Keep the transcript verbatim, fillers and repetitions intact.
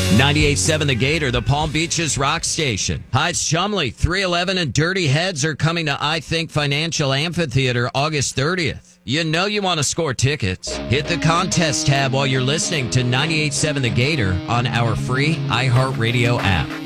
ninety-eight point seven The Gator, the Palm Beaches rock station. Hi, it's Chumley. three eleven and Dirty Heads are coming to I Think Financial Amphitheater August thirtieth. You know you want to score tickets. Hit the contest tab while you're listening to ninety-eight point seven The Gator on our free iHeartRadio app.